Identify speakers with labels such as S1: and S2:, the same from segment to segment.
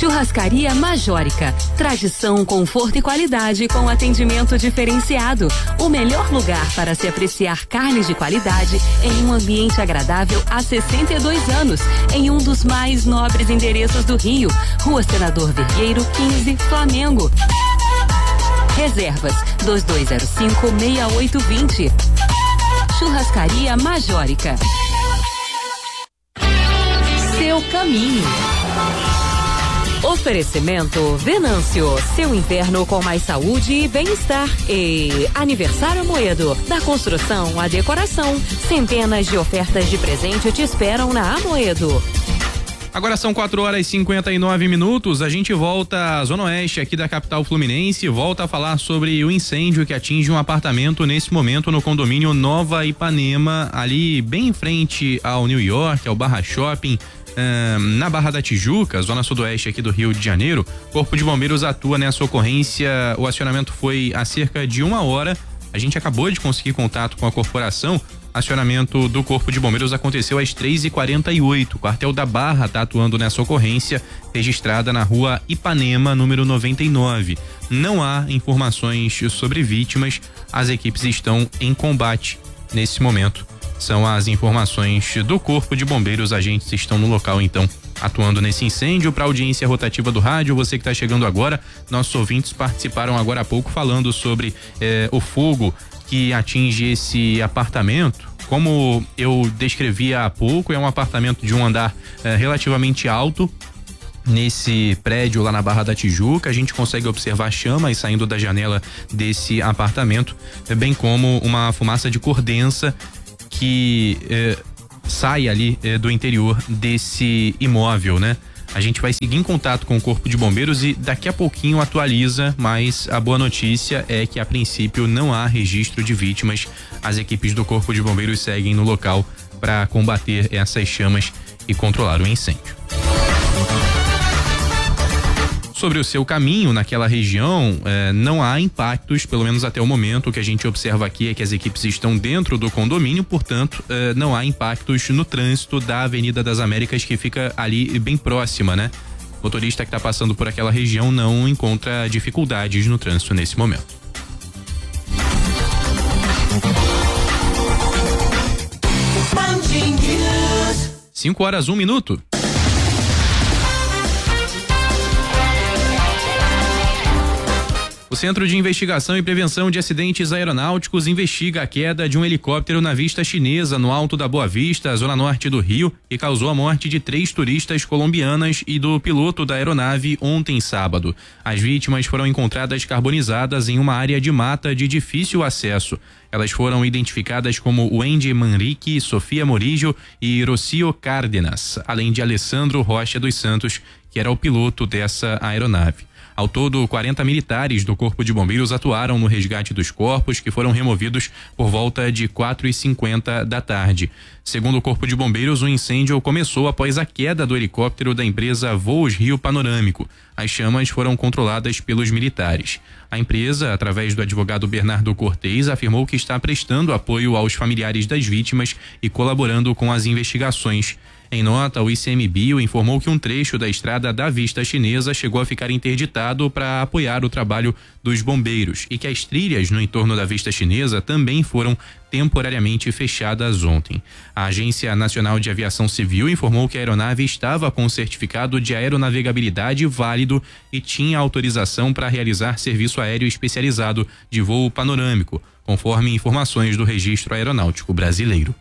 S1: Churrascaria Majórica. Tradição, conforto e qualidade com atendimento diferenciado. O melhor lugar para se apreciar carnes de qualidade em um ambiente agradável há 62 anos. Em um dos mais nobres endereços do Rio. Rua Senador Vergueiro, 15, Flamengo. Reservas 2205-6820. Churrascaria Majórica. Seu caminho. Oferecimento Venâncio, seu inverno com mais saúde e bem-estar. E Aniversário Amoedo, da construção à decoração. Centenas de ofertas de presente te esperam na Amoedo.
S2: Agora são 4h59. A gente volta à Zona Oeste aqui da capital fluminense, volta a falar sobre o incêndio que atinge um apartamento nesse momento no condomínio Nova Ipanema, ali bem em frente ao New York, ao Barra Shopping. Na Barra da Tijuca, zona sudoeste aqui do Rio de Janeiro. Corpo de Bombeiros atua nessa ocorrência. O acionamento foi há cerca de 1 hora. A gente acabou de conseguir contato com a corporação. Acionamento do Corpo de Bombeiros aconteceu às 3h48. O quartel da Barra está atuando nessa ocorrência, registrada na rua Ipanema, número 99. Não há informações sobre vítimas. As equipes estão em combate nesse momento. São as informações do Corpo de Bombeiros. Agentes estão no local, então, atuando nesse incêndio. Para audiência rotativa do rádio, você que está chegando agora, nossos ouvintes participaram agora há pouco falando sobre o fogo que atinge esse apartamento. Como eu descrevi há pouco, é um apartamento de um andar relativamente alto. Nesse prédio lá na Barra da Tijuca, a gente consegue observar chamas saindo da janela desse apartamento, bem como uma fumaça de cor densa que sai ali do interior desse imóvel, né? A gente vai seguir em contato com o Corpo de Bombeiros e daqui a pouquinho atualiza, mas a boa notícia é que a princípio não há registro de vítimas. As equipes do Corpo de Bombeiros seguem no local para combater essas chamas e controlar o incêndio. Sobre o seu caminho naquela região, não há impactos, pelo menos até o momento. O que a gente observa aqui é que as equipes estão dentro do condomínio, portanto, não há impactos no trânsito da Avenida das Américas, que fica ali bem próxima, né? O motorista que está passando por aquela região não encontra dificuldades no trânsito nesse momento. 5h01. O Centro de Investigação e Prevenção de Acidentes Aeronáuticos investiga a queda de um helicóptero na Vista Chinesa, no Alto da Boa Vista, zona norte do Rio, que causou a morte de 3 turistas colombianas e do piloto da aeronave ontem sábado. As vítimas foram encontradas carbonizadas em uma área de mata de difícil acesso. Elas foram identificadas como Wendy Manrique, Sofia Morígio e Rocio Cárdenas, além de Alessandro Rocha dos Santos, que era o piloto dessa aeronave. Ao todo, 40 militares do Corpo de Bombeiros atuaram no resgate dos corpos, que foram removidos por volta de 4h50 da tarde. Segundo o Corpo de Bombeiros, o incêndio começou após a queda do helicóptero da empresa Voos Rio Panorâmico. As chamas foram controladas pelos militares. A empresa, através do advogado Bernardo Cortez, afirmou que está prestando apoio aos familiares das vítimas e colaborando com as investigações. Em nota, o ICMBio informou que um trecho da estrada da Vista Chinesa chegou a ficar interditado para apoiar o trabalho dos bombeiros e que as trilhas no entorno da Vista Chinesa também foram temporariamente fechadas ontem. A Agência Nacional de Aviação Civil informou que a aeronave estava com o certificado de aeronavegabilidade válido e tinha autorização para realizar serviço aéreo especializado de voo panorâmico, conforme informações do Registro Aeronáutico Brasileiro.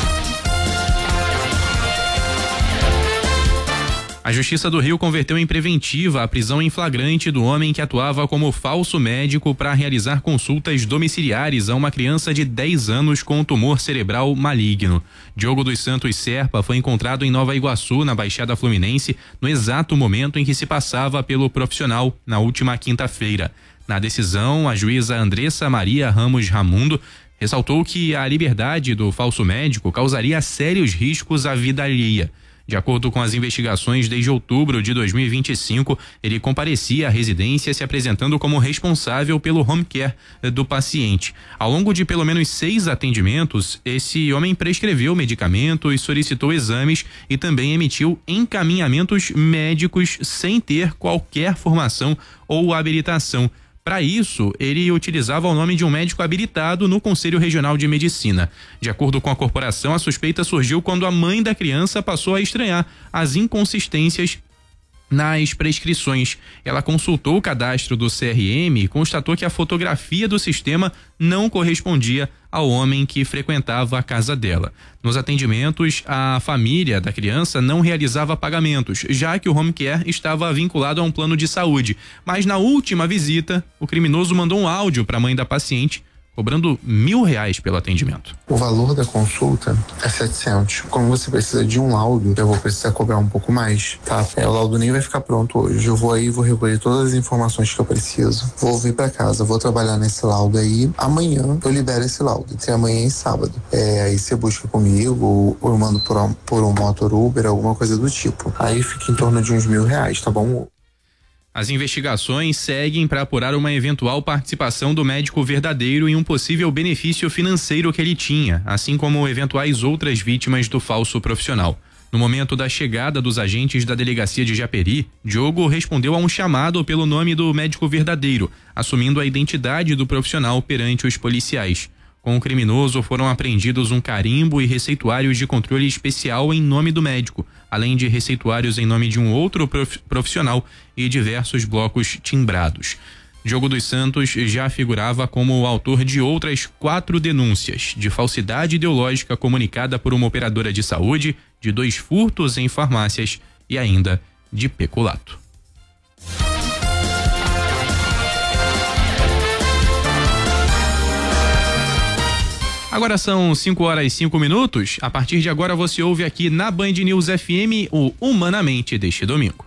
S2: A Justiça do Rio converteu em preventiva a prisão em flagrante do homem que atuava como falso médico para realizar consultas domiciliares a uma criança de 10 anos com tumor cerebral maligno. Diogo dos Santos Serpa foi encontrado em Nova Iguaçu, na Baixada Fluminense, no exato momento em que se passava pelo profissional, na última quinta-feira. Na decisão, a juíza Andressa Maria Ramos Ramundo ressaltou que a liberdade do falso médico causaria sérios riscos à vida alheia. De acordo com as investigações, desde outubro de 2025, ele comparecia à residência se apresentando como responsável pelo home care do paciente. Ao longo de pelo menos 6 atendimentos, esse homem prescreveu medicamentos, solicitou exames e também emitiu encaminhamentos médicos sem ter qualquer formação ou habilitação. Para isso, ele utilizava o nome de um médico habilitado no Conselho Regional de Medicina. De acordo com a corporação, a suspeita surgiu quando a mãe da criança passou a estranhar as inconsistências nas prescrições. Ela consultou o cadastro do CRM e constatou que a fotografia do sistema não correspondia ao homem que frequentava a casa dela. Nos atendimentos, a família da criança não realizava pagamentos, já que o home care estava vinculado a um plano de saúde. Mas na última visita, o criminoso mandou um áudio para a mãe da paciente, cobrando R$1.000 pelo atendimento.
S3: O valor da consulta é 700. Como você precisa de um laudo, eu vou precisar cobrar um pouco mais, tá? O laudo nem vai ficar pronto hoje. Eu vou aí, vou recolher todas as informações que eu preciso. Vou vir pra casa, vou trabalhar nesse laudo aí. Amanhã eu libero esse laudo, entre amanhã e sábado. Aí você busca comigo, ou eu mando por um motor Uber, alguma coisa do tipo. Aí fica em torno de uns R$1.000, tá bom?
S2: As investigações seguem para apurar uma eventual participação do médico verdadeiro em um possível benefício financeiro que ele tinha, assim como eventuais outras vítimas do falso profissional. No momento da chegada dos agentes da delegacia de Japeri, Diogo respondeu a um chamado pelo nome do médico verdadeiro, assumindo a identidade do profissional perante os policiais. Com o criminoso foram apreendidos um carimbo e receituários de controle especial em nome do médico, além de receituários em nome de um outro profissional e diversos blocos timbrados. Diogo dos Santos já figurava como o autor de outras 4 denúncias de falsidade ideológica comunicada por uma operadora de saúde, de 2 furtos em farmácias e ainda de peculato. Agora são 5h05. A partir de agora você ouve aqui na Band News FM o Humanamente deste domingo.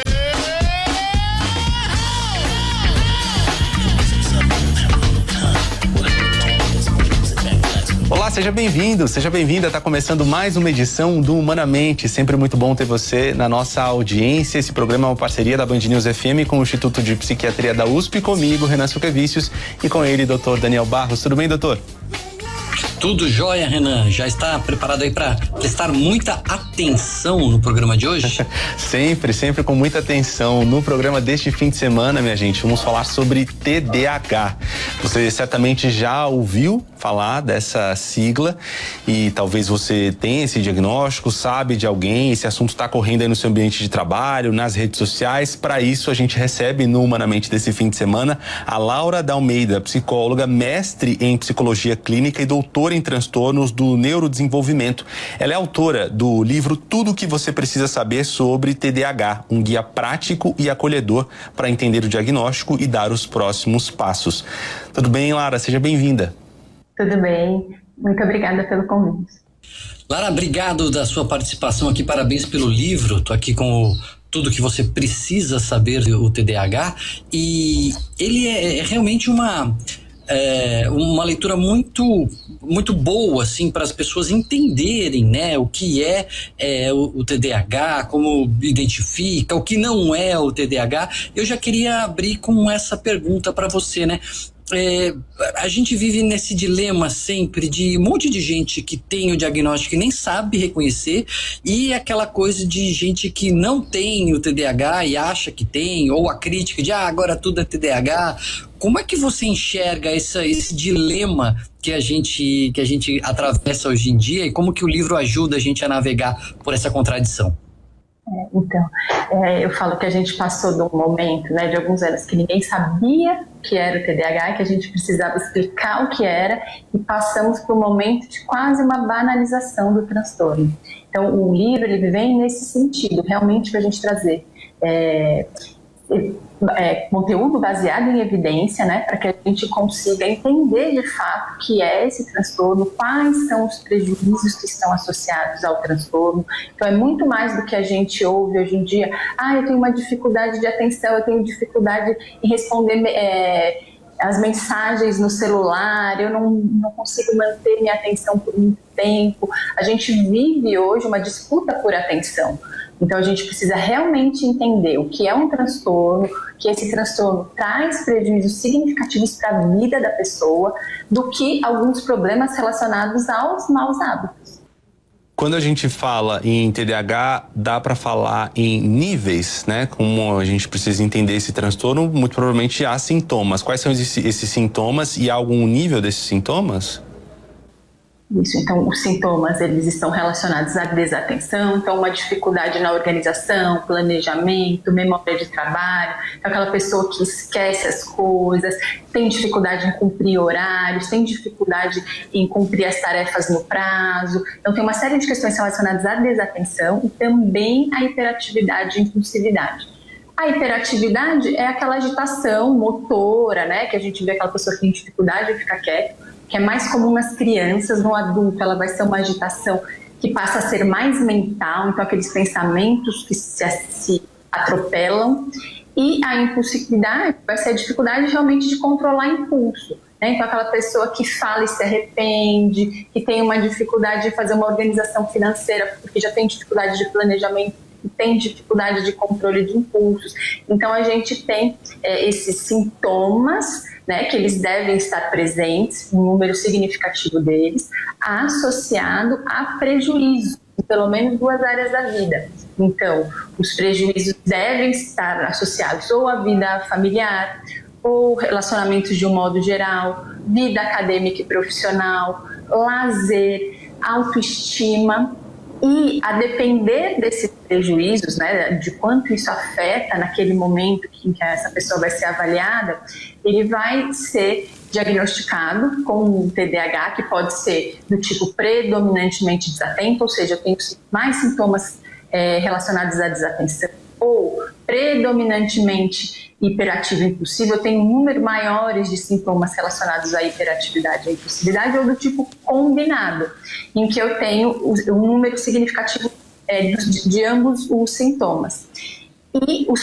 S4: Olá, seja bem-vindo, seja bem-vinda. Tá começando mais uma edição do Humanamente. Sempre muito bom ter você na nossa audiência. Esse programa é uma parceria da Band News FM com o Instituto de Psiquiatria da USP, comigo, Renan Suquevicius, e com ele, Dr. Daniel Barros. Tudo bem, doutor?
S5: Tudo jóia, Renan. Já está preparado aí para prestar muita atenção no programa de hoje?
S4: Sempre com muita atenção. No programa deste fim de semana, minha gente, vamos falar sobre TDAH. Você certamente já ouviu falar dessa sigla e talvez você tenha esse diagnóstico, sabe de alguém, esse assunto está correndo aí no seu ambiente de trabalho, nas redes sociais. Para isso, a gente recebe no Humanamente desse fim de semana a Laura D'Almeida, psicóloga, mestre em psicologia clínica e doutora em transtornos do neurodesenvolvimento. Ela é autora do livro Tudo o que você precisa saber sobre TDAH, um guia prático e acolhedor para entender o diagnóstico e dar os próximos passos. Tudo bem, Lara? Seja bem-vinda.
S6: Tudo bem, muito obrigada pelo convite.
S5: Lara, obrigado da sua participação aqui, parabéns pelo livro. Tô aqui com tudo que você precisa saber do TDAH e ele é realmente uma leitura muito boa, assim, para as pessoas entenderem, né, o que é o TDAH, como identifica, o que não é o TDAH. Eu já queria abrir com essa pergunta para você, né? A gente vive nesse dilema sempre de um monte de gente que tem o diagnóstico e nem sabe reconhecer, e aquela coisa de gente que não tem o TDAH e acha que tem, ou a crítica de agora tudo é TDAH. Como é que você enxerga esse dilema que a gente atravessa hoje em dia, e como que o livro ajuda a gente a navegar por essa contradição?
S6: Eu falo que a gente passou de um momento, né, de alguns anos que ninguém sabia que era o TDAH, que a gente precisava explicar o que era, e passamos por um momento de quase uma banalização do transtorno. Então, o livro ele vem nesse sentido, realmente para a gente trazer conteúdo baseado em evidência, né, para que a gente consiga entender de fato o que é esse transtorno, quais são os prejuízos que estão associados ao transtorno. Então é muito mais do que a gente ouve hoje em dia. Eu tenho uma dificuldade de atenção, eu tenho dificuldade em responder as mensagens no celular, eu não consigo manter minha atenção por muito tempo. A gente vive hoje uma disputa por atenção. Então a gente precisa realmente entender o que é um transtorno, que esse transtorno traz prejuízos significativos para a vida da pessoa, do que alguns problemas relacionados aos maus hábitos.
S4: Quando a gente fala em TDAH, dá para falar em níveis, né? Como a gente precisa entender esse transtorno, muito provavelmente há sintomas. Quais são esses sintomas e há algum nível desses sintomas?
S6: Isso, então os sintomas eles estão relacionados à desatenção, então uma dificuldade na organização, planejamento, memória de trabalho, então aquela pessoa que esquece as coisas, tem dificuldade em cumprir horários, tem dificuldade em cumprir as tarefas no prazo, então tem uma série de questões relacionadas à desatenção e também à hiperatividade e impulsividade. A hiperatividade é aquela agitação motora, né, que a gente vê aquela pessoa que tem dificuldade de ficar quieta, que é mais comum nas crianças. No adulto ela vai ser uma agitação que passa a ser mais mental, então aqueles pensamentos que se atropelam, e a impulsividade vai ser a dificuldade realmente de controlar impulso, né? Então aquela pessoa que fala e se arrepende, que tem uma dificuldade de fazer uma organização financeira porque já tem dificuldade de planejamento, tem dificuldade de controle de impulsos. Então a gente tem esses sintomas, né, que eles devem estar presentes, um número significativo deles, associado a prejuízo em pelo menos 2 áreas da vida. Então, os prejuízos devem estar associados ou à vida familiar, ou relacionamentos de um modo geral, vida acadêmica e profissional, lazer, autoestima. E a depender desses prejuízos, né, de quanto isso afeta naquele momento em que essa pessoa vai ser avaliada, ele vai ser diagnosticado com um TDAH, que pode ser do tipo predominantemente desatento, ou seja, eu tenho mais sintomas relacionados à desatenção, ou predominantemente hiperativo e impulsivo, eu tenho um número maiores de sintomas relacionados à hiperatividade e à impulsividade, ou do tipo combinado, em que eu tenho um número significativo de ambos os sintomas. E os